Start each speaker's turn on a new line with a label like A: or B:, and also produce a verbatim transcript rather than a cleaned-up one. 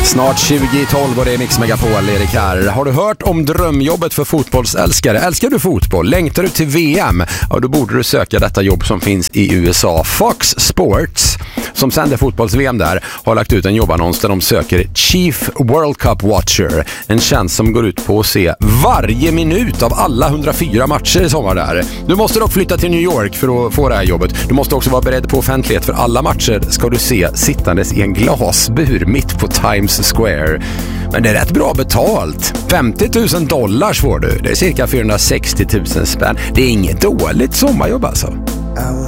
A: Snart tjugo tolv och det är Mix Megapol, Erik här. Har du hört om drömjobbet för fotbollsälskare? Älskar du fotboll? Längtar du till V M? Ja, då borde du söka detta jobb som finns i U S A. Fox Sports, som sänder fotbolls-V M där, har lagt ut en jobbannons där de söker Chief World Cup Watcher. En tjänst som går ut på att se varje minut av alla hundrafyra matcher i sommar där. Du måste dock flytta till New York för att få det här jobbet. Du måste också vara beredd på offentlighet, för alla matcher ska du se sittandes i en glasbur mitt på Times Square. Men det är rätt bra betalt. femtio tusen dollar får du. Det är cirka fyrahundrasextio tusen spänn. Det är inget dåligt sommarjobb alltså.